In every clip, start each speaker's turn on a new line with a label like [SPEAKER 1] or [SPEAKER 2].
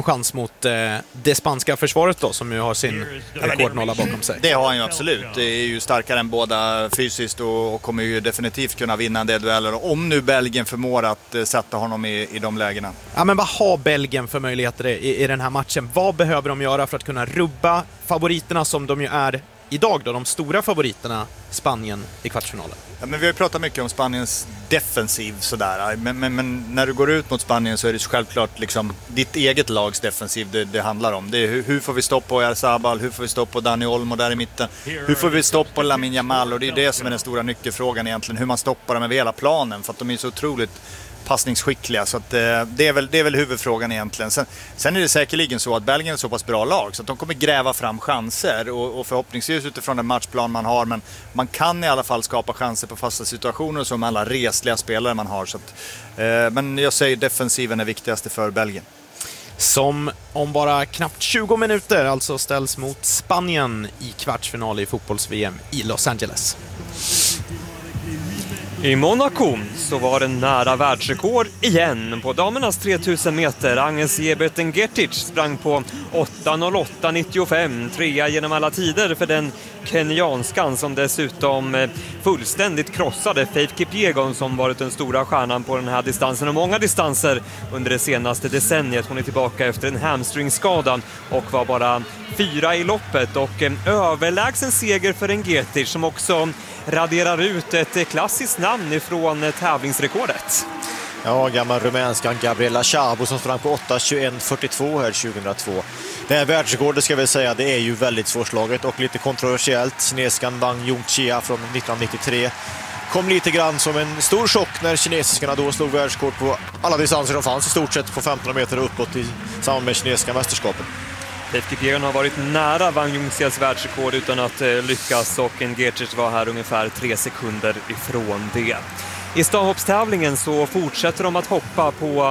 [SPEAKER 1] chans mot det spanska försvaret då, som ju har sin rekordnolla bakom sig?
[SPEAKER 2] Det har han ju absolut. Det är ju starkare än båda fysiskt och kommer ju definitivt kunna vinna en del dueller om nu Belgien förmår att sätta honom i de lägena.
[SPEAKER 1] Ja, men vad har Belgien för möjligheter i den här matchen? Vad behöver de göra för att kunna rubba favoriterna som de ju är idag då, de stora favoriterna Spanien i kvartsfinalen?
[SPEAKER 2] Ja, men vi har ju pratat mycket om Spaniens defensiv sådär. Men när du går ut mot Spanien så är det självklart liksom ditt eget lags defensiv det handlar om. Det är hur får vi stopp på Oyarzabal, hur får vi stopp på Dani Olmo där i mitten, hur får vi stopp på Lamine Yamal, och det är det som är den stora nyckelfrågan egentligen, hur man stoppar dem över hela planen, för att de är så otroligt passningsskickliga, så att det är väl huvudfrågan egentligen. Sen är det säkerligen så att Belgien är så pass bra lag så att de kommer gräva fram chanser och förhoppningsvis utifrån den matchplan man har, men man kan i alla fall skapa chanser på fasta situationer som alla resliga spelare man har, så att, men jag säger defensiven är viktigaste för Belgien.
[SPEAKER 1] Som om bara knappt 20 minuter alltså ställs mot Spanien i kvartsfinal i fotbolls-VM i Los Angeles.
[SPEAKER 3] I Monaco så var det nära världsrekord igen på damernas 3000 meter. Agnes Jebeten-Gertic sprang på 8.08.95, trea genom alla tider för den kenyanskan som dessutom fullständigt krossade Faith Kipyegon som varit den stora stjärnan på den här distansen och många distanser under det senaste decenniet. Hon är tillbaka efter en hamstringskada och var bara 4 i loppet, och en överlägsen seger för en Gertic som också raderar ut ett klassiskt namn ifrån tävlingsrekordet.
[SPEAKER 4] Ja, gammal rumänskan Gabriela Szabo som sprang på 8.21.42 här 2002. Det här världsrekordet ska vi säga, det är ju väldigt svårslaget och lite kontroversiellt. Kineskan Wang Yongqia från 1993 kom lite grann som en stor chock när kinesiskarna då slog världsrekord på alla distanser som fanns i stort sett på 15 meter och uppåt i samband med kinesiska mästerskapen.
[SPEAKER 3] Faith Kipyegon har varit nära Wang Yongqias världsrekord utan att lyckas, och en Gertic var här ungefär 3 sekunder ifrån det. I stavhoppstävlingen så fortsätter de att hoppa på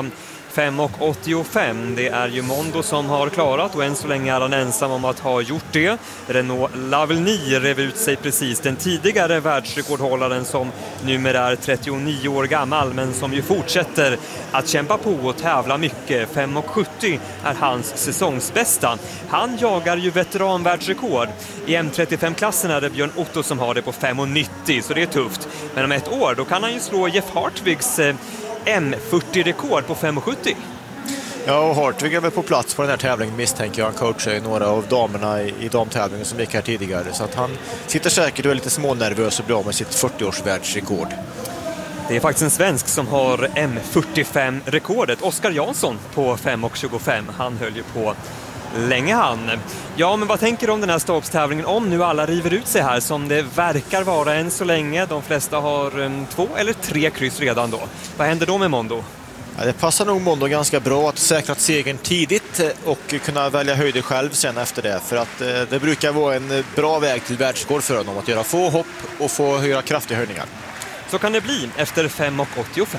[SPEAKER 3] 5.85. Det är ju Mondo som har klarat, och än så länge är han ensam om att ha gjort det. Renaud Lavigny rev ut sig precis, den tidigare världsrekordhållaren som numera är 39 år gammal men som ju fortsätter att kämpa på och tävla mycket. 5.70 är hans säsongsbästa. Han jagar ju veteranvärldsrekord. I M35-klassen är det Björn Otto som har det på 5.90, så det är tufft. Men om ett år då kan han ju slå Jeff Hartwigs M40-rekord på 5.70.
[SPEAKER 4] Ja, och Hartvig är väl på plats på den här tävlingen, misstänker jag. Han coachar ju några av damerna i damtävlingen som gick här tidigare. Så att han sitter säkert och är lite smånervös och blir av med sitt 40-års världsrekord.
[SPEAKER 3] Det är faktiskt en svensk som har M45-rekordet. Oskar Jansson på 5.25. Han höll ju på länge han. Ja, men vad tänker du om den här stavhoppstävlingen om nu alla river ut sig här som det verkar vara än så länge? De flesta har 2 eller 3 kryss redan då. Vad händer då med Mondo?
[SPEAKER 4] Ja, det passar nog Mondo ganska bra att säkra segern tidigt och kunna välja höjder själv sen efter det. För att det brukar vara en bra väg till världsrekord för honom att göra få hopp och få höra kraftiga höjningar.
[SPEAKER 3] Så kan det bli efter 5.85.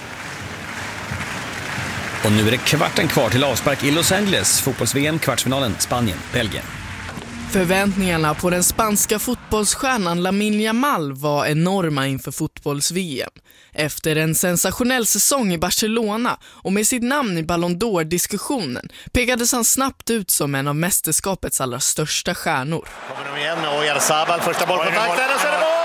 [SPEAKER 5] Och nu är det kvarten kvar till avspark i Los Angeles. Fotbolls-VM, kvartsfinalen, Spanien, Belgien.
[SPEAKER 6] Förväntningarna på den spanska fotbollsstjärnan Lamine Yamal var enorma inför fotbolls-VM. Efter en sensationell säsong i Barcelona och med sitt namn i Ballon d'Or-diskussionen pekades han snabbt ut som en av mästerskapets allra största stjärnor.
[SPEAKER 7] Kommer de igen och Oyarzabal, första bollkontakten och så är det mål!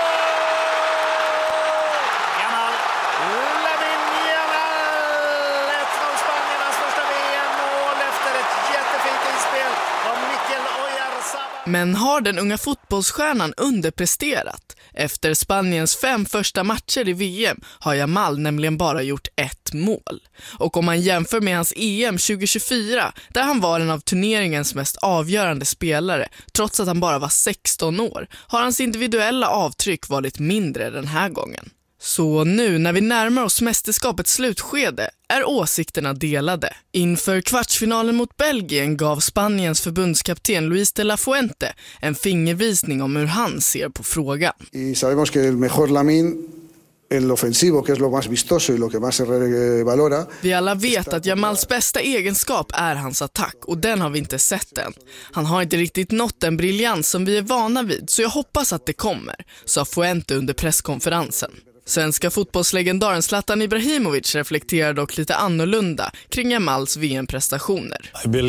[SPEAKER 6] Men har den unga fotbollsstjärnan underpresterat? Efter Spaniens 5 första matcher i VM har Yamal nämligen bara gjort 1 mål. Och om man jämför med hans EM 2024, där han var en av turneringens mest avgörande spelare, trots att han bara var 16 år, har hans individuella avtryck varit mindre den här gången. Så nu när vi närmar oss mästerskapets slutskede är åsikterna delade. Inför kvartsfinalen mot Belgien gav Spaniens förbundskapten Luis de la Fuente en fingervisning om hur han ser på frågan.
[SPEAKER 8] Y sabemos que el mejor Lamine el ofensivo, que es lo más vistoso y lo que más se valora.
[SPEAKER 6] Vi alla vet att Yamals bästa egenskap är hans attack, och den har vi inte sett än. Han har inte riktigt nått den briljans som vi är vana vid, så jag hoppas att det kommer, sa Fuente under presskonferensen. Svenska fotbollslegendaren Zlatan Ibrahimovic reflekterar dock lite annorlunda kring Yamals VM-prestationer.